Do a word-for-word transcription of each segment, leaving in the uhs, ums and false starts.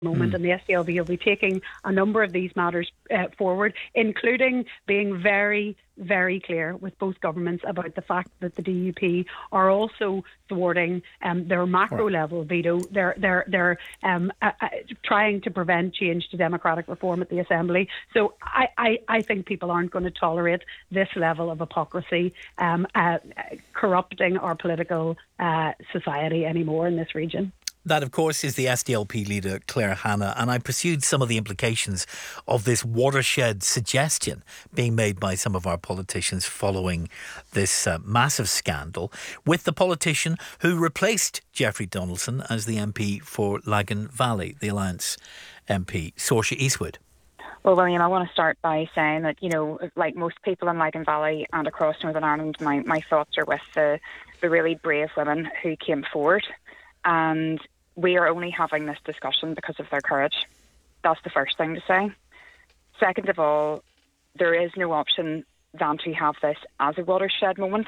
moment, Mm. and the S D L P will be taking a number of these matters uh, forward, including being very, very clear with both governments about the fact that the D U P are also thwarting um, their macro-level veto. They're they're they're um, uh, uh, trying to prevent change to democratic reform at the Assembly. So I, I, I think people aren't going to tolerate this level of hypocrisy um, uh, corrupting our political uh, society anymore in this region. That, of course, is the S D L P leader, Claire Hanna, and I pursued some of the implications of this watershed suggestion being made by some of our politicians following this uh, massive scandal with the politician who replaced Jeffrey Donaldson as the M P for Lagan Valley, the Alliance M P, Saoirse Eastwood. Well, William, I want to start by saying that, you know, like most people in Lagan Valley and across Northern Ireland, my, my thoughts are with the, the really brave women who came forward. And we are only having this discussion because of their courage. That's the first thing to say. Second of all, there is no option than to have this as a watershed moment.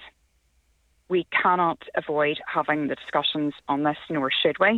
We cannot avoid having the discussions on this, nor should we.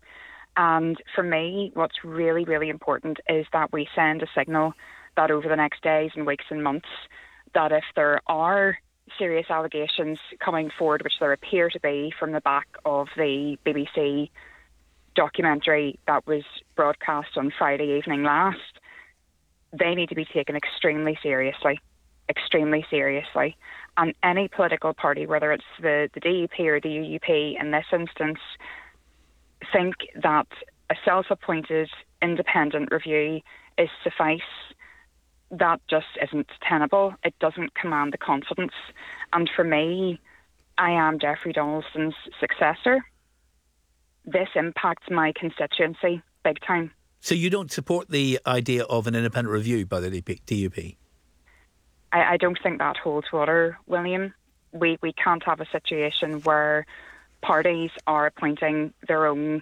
And for me, what's really, really important is that we send a signal that over the next days and weeks and months, that if there are serious allegations coming forward, which there appear to be from the back of the B B C documentary that was broadcast on Friday evening last, they need to be taken extremely seriously, extremely seriously. And any political party, whether it's the, the D U P or the U U P in this instance, think that a self-appointed independent review is suffice. That just isn't tenable. It doesn't command the confidence. And for me, I am Jeffrey Donaldson's successor. This impacts my constituency big time. So you don't support the idea of an independent review by the D U P? I, I don't think that holds water, William. We, we can't have a situation where parties are appointing their own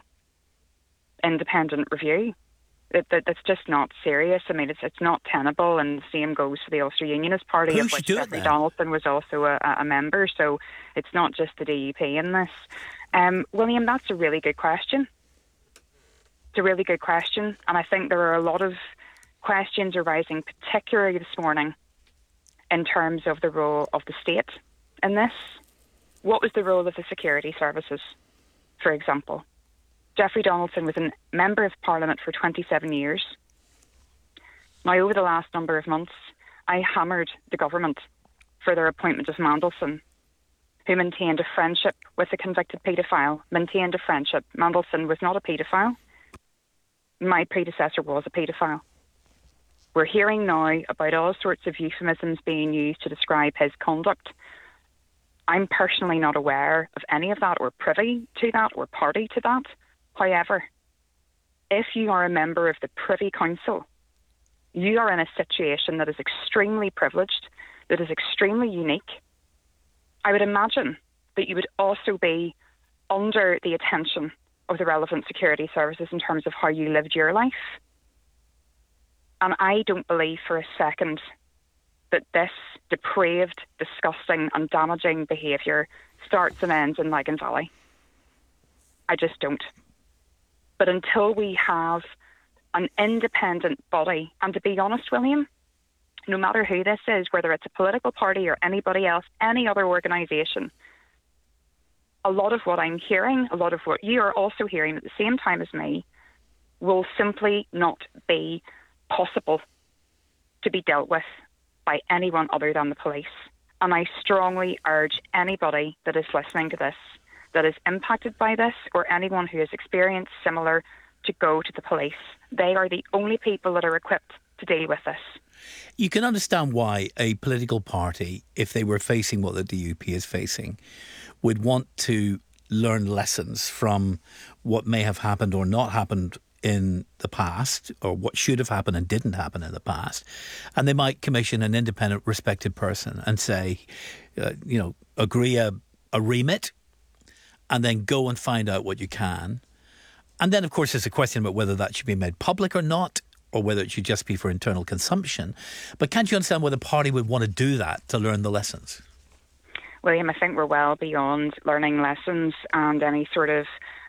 independent review. It, that, that's just not serious. I mean, it's it's not tenable, and the same goes for the Ulster Unionist Party, Who of should which do it Jeffrey then? Donaldson was also a, a member. So it's not just the D U P in this. Um, William, that's a really good question. It's a really good question, and I think there are a lot of questions arising, particularly this morning, in terms of the role of the state in this. What was the role of the security services, for example? Jeffrey Donaldson was a Member of Parliament for twenty-seven years. Now, over the last number of months, I hammered the government for their appointment of Mandelson, who maintained a friendship with a convicted paedophile, maintained a friendship. Mandelson was not a paedophile. My predecessor was a paedophile. We're hearing now about all sorts of euphemisms being used to describe his conduct. I'm personally not aware of any of that or privy to that or party to that. However, if you are a member of the Privy Council, you are in a situation that is extremely privileged, that is extremely unique. I would imagine that you would also be under the attention of the relevant security services in terms of how you lived your life. And I don't believe for a second that this depraved, disgusting and damaging behaviour starts and ends in Lagan Valley. I just don't. But until we have an independent body, and to be honest, William, no matter who this is, whether it's a political party or anybody else, any other organisation, a lot of what I'm hearing, a lot of what you are also hearing at the same time as me, will simply not be possible to be dealt with by anyone other than the police. And I strongly urge anybody that is listening to this, that is impacted by this, or anyone who has experienced similar, to go to the police. They are the only people that are equipped to deal with this. You can understand why a political party, if they were facing what the D U P is facing, would want to learn lessons from what may have happened or not happened in the past, or what should have happened and didn't happen in the past. And they might commission an independent, respected person and say, uh, you know, agree a, a remit, and then go and find out what you can. And then, of course, there's a question about whether that should be made public or not, or whether it should just be for internal consumption. But can't you understand why the party would want to do that to learn the lessons? William, I think we're well beyond learning lessons and any sort of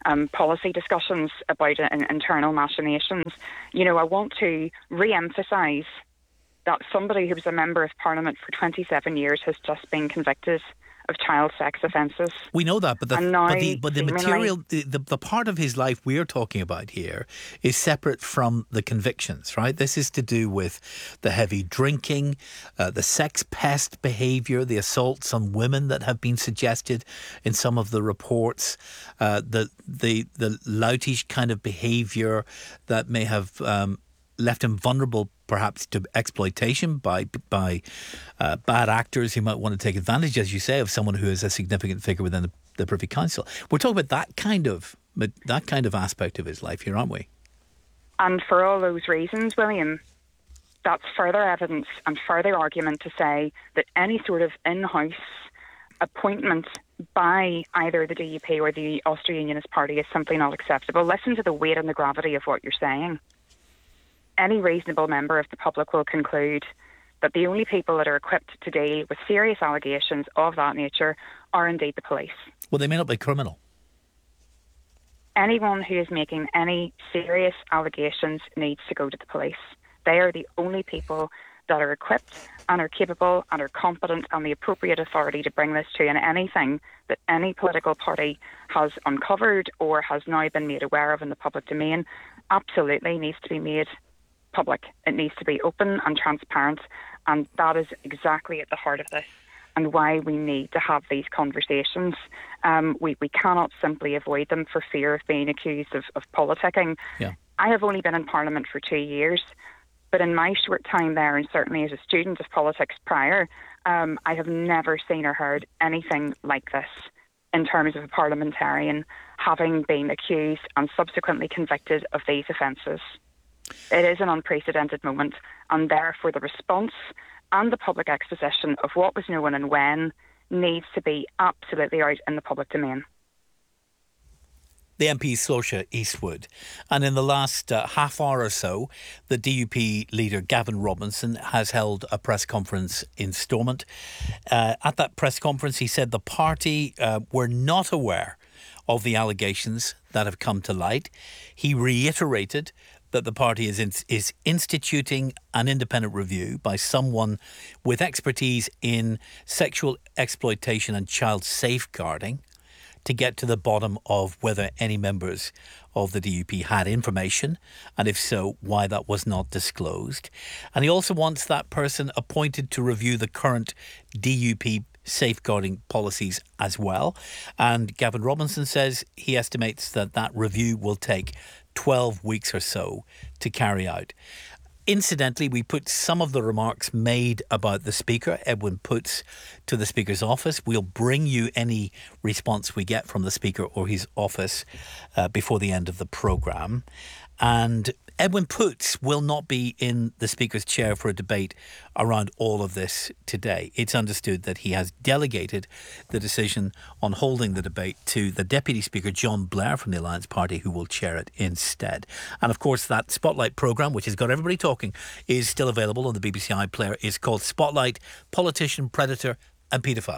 um, policy discussions about uh, internal machinations. You know, I want to re-emphasise that somebody who was a member of Parliament for twenty-seven years has just been convicted of child sex offences. We know that, but the, And now, but the, but the seemingly- material, the, the, the part of his life we're talking about here is separate from the convictions, right? This is to do with the heavy drinking, uh, the sex pest behaviour, the assaults on women that have been suggested in some of the reports, uh, the, the, the loutish kind of behaviour that may have um, left him vulnerable perhaps to exploitation by by uh, bad actors who might want to take advantage, as you say, of someone who is a significant figure within the, the Privy Council. We're talking about that kind of that kind of aspect of his life here, aren't we? And for all those reasons, William, that's further evidence and further argument to say that any sort of in-house appointment by either the D U P or the Ulster Unionist Party is simply not acceptable. Listen to the weight and the gravity of what you're saying. Any reasonable member of the public will conclude that the only people that are equipped to deal with serious allegations of that nature are indeed the police. Well, they may not be criminal. Anyone who is making any serious allegations needs to go to the police. They are the only people that are equipped and are capable and are competent and the appropriate authority to bring this to. And anything that any political party has uncovered or has now been made aware of in the public domain absolutely needs to be made public. It needs to be open and transparent, and that is exactly at the heart of this and why we need to have these conversations. Um, we, we cannot simply avoid them for fear of being accused of, of politicking. Yeah. I have only been in Parliament for two years, but in my short time there, and certainly as a student of politics prior, um, I have never seen or heard anything like this in terms of a parliamentarian having been accused and subsequently convicted of these offences. It is an unprecedented moment, and therefore the response and the public exposition of what was known and when needs to be absolutely out in the public domain. The M P is Saoirse Eastwood, and in the last uh, half hour or so, the D U P leader Gavin Robinson has held a press conference in Stormont. Uh, at that press conference, he said the party uh, were not aware of the allegations that have come to light. He reiterated that the party is in, is instituting an independent review by someone with expertise in sexual exploitation and child safeguarding to get to the bottom of whether any members of the D U P had information, and if so, why that was not disclosed. And he also wants that person appointed to review the current D U P safeguarding policies as well. And Gavin Robinson says he estimates that that review will take twelve weeks or so to carry out. Incidentally, we put some of the remarks made about the Speaker, Edwin Poots, to the Speaker's office. We'll bring you any response we get from the Speaker or his office uh, before the end of the programme. And Edwin Poots will not be in the Speaker's chair for a debate around all of this today. It's understood that he has delegated the decision on holding the debate to the Deputy Speaker, John Blair from the Alliance Party, who will chair it instead. And of course, that Spotlight programme, which has got everybody talking, is still available on the B B C iPlayer. It's called Spotlight, Politician, Predator and Paedophile.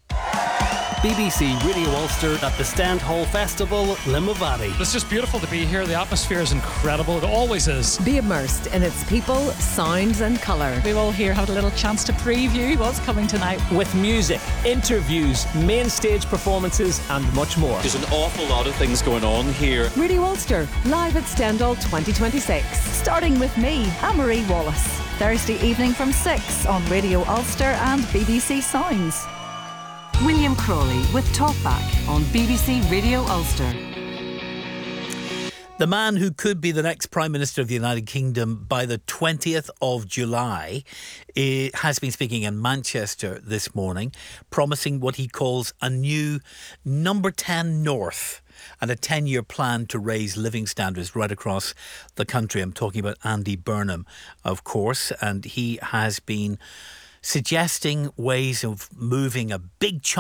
B B C Radio Ulster at the Stand Hall Festival, Limavady. It's just beautiful to be here. The atmosphere is incredible. It always is. Be immersed in its people, sounds and colour. We've all here had a little chance to preview what's coming tonight. With music, interviews, main stage performances and much more. There's an awful lot of things going on here. Radio Ulster, live at Stendhal twenty twenty-six. Starting with me, Anne-Marie Wallace. Thursday evening from six on Radio Ulster and B B C Sounds. William Crawley with Talkback on B B C Radio Ulster. The man who could be the next Prime Minister of the United Kingdom by the twentieth of July has been speaking in Manchester this morning, promising what he calls a new Number ten North and a ten-year plan to raise living standards right across the country. I'm talking about Andy Burnham, of course, and he has been suggesting ways of moving a big chunk